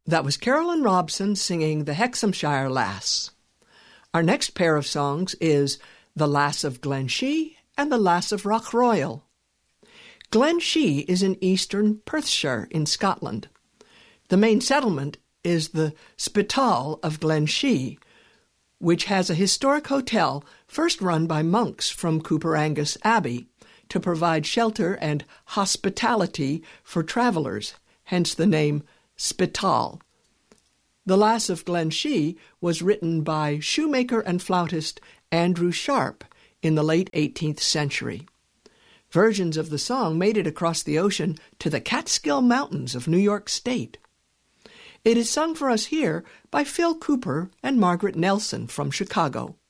That was Carolyn Robson singing The Hexhamshire Lass. Our next pair of songs is The Lass of Glenshee and The Lass of Rockroyal. Glenshee is in eastern Perthshire in Scotland. The main settlement is the Spital of Glenshee, which has a historic hotel first run by monks from Cooperangus Abbey to provide shelter and hospitality for travelers, hence the name Spital. The Lass of Glenshee was written by shoemaker and flautist Andrew Sharp in the late 18th century. Versions of the song made it across the ocean to the Catskill Mountains of New York State. It is sung for us here by Phil Cooper and Margaret Nelson from Chicago.